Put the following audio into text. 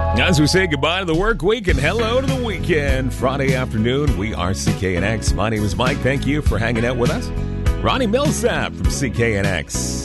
As we say goodbye to the work week and hello to the weekend, Friday afternoon, we are CKNX. My name is Mike. Thank you for hanging out with us. Ronnie Millsap from CKNX.